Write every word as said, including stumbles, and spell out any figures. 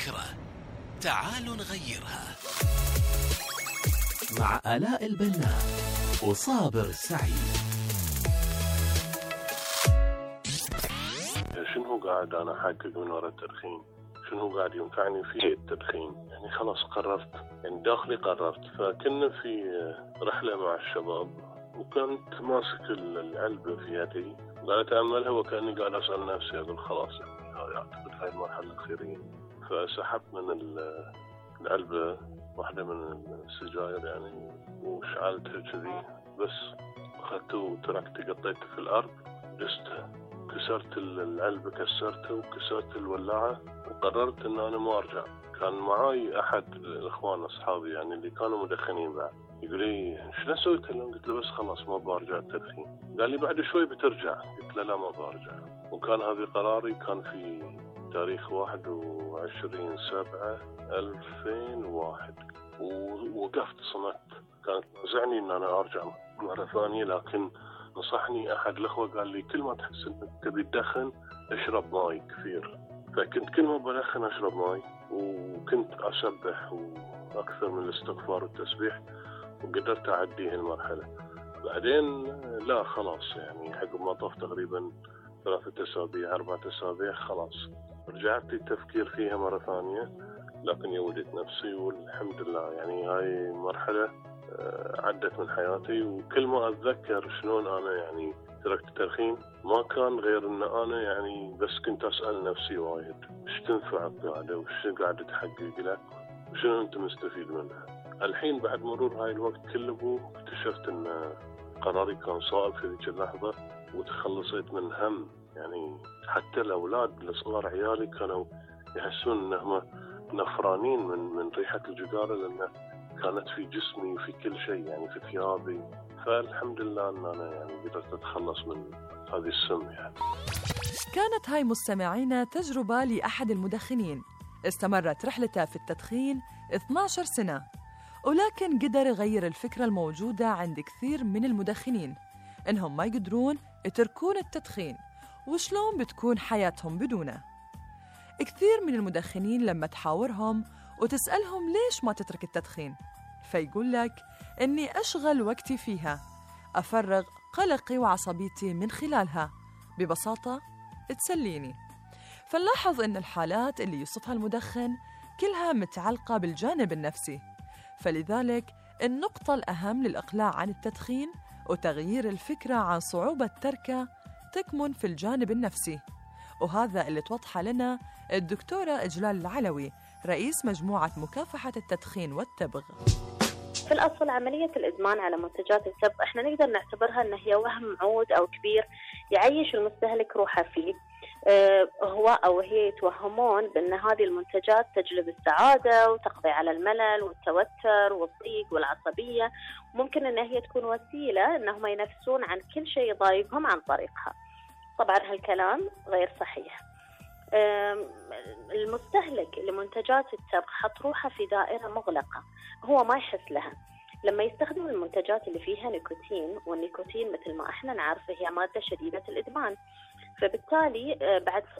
فكرة تعالوا نغيرها مع آلاء البناء وصابر السعيد. شنو قاعد أنا أحقق من وراء التدخين؟ شنو قاعد ينفعني في التدخين؟ يعني خلاص قررت، يعني داخلي قررت. فكنا في رحلة مع الشباب وكنت ماسك العلبة في يدي، قاعد أتأملها وكأني قاعد أسأل نفسي، أقول خلاص يعني أعتقد هاي المرحلة الأخيرة. فسحبت من العلبة واحدة من السجاير يعني وشعلتها كذي، بس أخذته وتركته قطيته في الأرض، دستها، كسرت العلبة، كسرتها وكسرت الولاعة، وقررت إن أنا ما أرجع. كان معاي أحد الإخوان أصحابي يعني اللي كانوا مدخنين بعد، يقول لي شنو سويت؟ قلت له بس خلاص ما برجع التدخين. قال لي بعد شوي بترجع. قلت له لا ما برجع. وكان هذا قراري كان في تاريخ واحد وعشرين سبعة ألفين وواحد، ووقفت صمت. كانت تنزعني إن أنا أرجع مرة ثانية، لكن نصحني أحد الأخوة قال لي كل ما تحس إنك تبي تدخن اشرب ماي كثير. فكنت كل ما بدخن أشرب ماي، وكنت أسبح وأكثر من الاستغفار والتسبيح، وقدرت أعدي هالمرحلة. بعدين لا خلاص يعني حق ما طاف تقريبا ثلاثة أسابيع أربعة أسابيع خلاص رجعت التفكير فيها مرة ثانية، لكن يودت نفسي والحمد لله. يعني هاي مرحلة عدت من حياتي، وكل ما أتذكر شلون أنا يعني تركت التدخين ما كان غير أن أنا يعني بس كنت أسأل نفسي وايد إيش تنفع القاعدة وإيش قاعدة تحقق لك وشنو أنت مستفيد منها. الحين بعد مرور هاي الوقت كله اكتشفت أن قراري كان صائب في ذيك اللحظة، وتخلصت من هم. يعني حتى الأولاد الصغار عيالي كانوا يحسون أنهم نفرانين من من ريحة الجدارة، لأن كانت في جسمي وفي كل شيء، يعني في ثيابي. فالحمد لله أن أنا يعني قدرت أتخلص من هذه السم. يعني كانت هاي مستمعينا تجربة لأحد المدخنين استمرت رحلته في التدخين اثنتي عشرة سنة، ولكن قدر يغير الفكرة الموجودة عند كثير من المدخنين إنهم ما يقدرون يتركون التدخين وشلون بتكون حياتهم بدونه. كثير من المدخنين لما تحاورهم وتسألهم ليش ما تترك التدخين، فيقول لك إني أشغل وقتي فيها، أفرغ قلقي وعصبيتي من خلالها، ببساطة تسليني. فنلاحظ إن الحالات اللي يوصفها المدخن كلها متعلقة بالجانب النفسي، فلذلك النقطة الأهم للإقلاع عن التدخين وتغيير الفكرة عن صعوبة تركه تكمن في الجانب النفسي، وهذا اللي توضحه لنا الدكتورة إجلال العلوي رئيس مجموعة مكافحة التدخين والتبغ. في الأصل عملية الإدمان على منتجات التبغ إحنا نقدر نعتبرها أنه هي وهم معود أو كبير يعيش المستهلك روحه فيه. أه هو أو هي يتوهمون بأن هذه المنتجات تجلب السعادة وتقضي على الملل والتوتر والضيق والعصبية، ممكن أن هي تكون وسيلة أنهم ينفسون عن كل شيء يضايقهم عن طريقها. طبعا هالكلام غير صحيح. المستهلك لمنتجات التبغ حط روحه في دائرة مغلقة هو ما يحس لها. لما يستخدم المنتجات اللي فيها نيكوتين، والنيكوتين مثل ما احنا نعرف هي مادة شديدة الإدمان، فبالتالي بعد